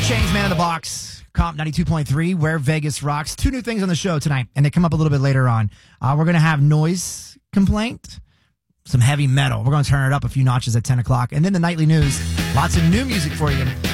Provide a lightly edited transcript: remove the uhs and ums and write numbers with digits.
Chainz, Man in the Box, Comp 92.3, Where Vegas Rocks. 2 new things on the show tonight, and they come up a little bit later on. We're going to have noise complaint, some heavy metal. We're going to turn it up a few notches at 10 o'clock. And then the nightly news. Lots of new music for you.